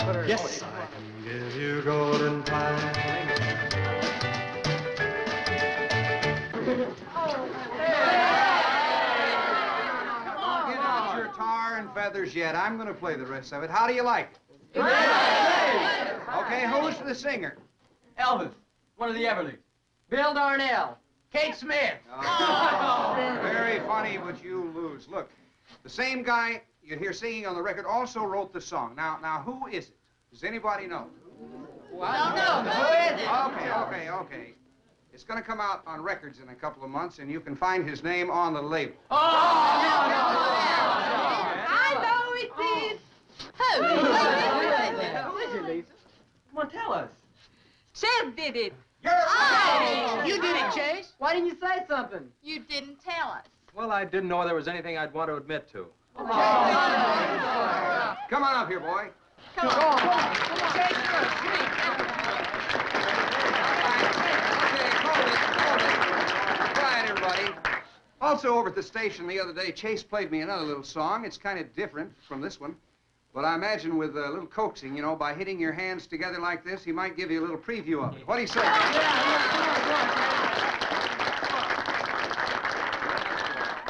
Yes. I can give you golden time. Get out your tar and feathers yet. I'm going to play the rest of it. How do you like it? Okay, who's the singer? Elvis, one of the Everlys. Bill Darnell. Kate Smith. Oh, very funny, but you lose. Look, the same guy you hear singing on the record also wrote the song. Now, who is it? Does anybody know? Well, no. Who is it? Okay. It's going to come out on records in a couple of months, and you can find his name on the label. Oh, I know it is. Who is it, Lisa? Come on, tell us. Chef did it. You did it, Chase. Why didn't you say something? You didn't tell us. Well, I didn't know there was anything I'd want to admit to. Come on up here, boy. Come on. Okay, hold it. Quiet, everybody. Also, over at the station the other day, Chase played me another little song. It's kind of different from this one. But I imagine with a little coaxing, you know, by hitting your hands together like this, he might give you a little preview of it. What do you say? Yeah, come on.